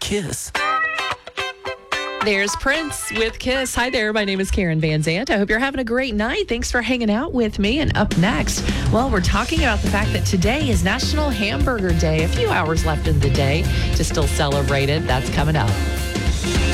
Kiss. There's Prince with Kiss. Hi there. My name is Karen Van Zant. I hope you're having a great night. Thanks for hanging out with me. And up next, well, we're talking about the fact that today is National Hamburger Day. A few hours left in the day to still celebrate it. That's coming up.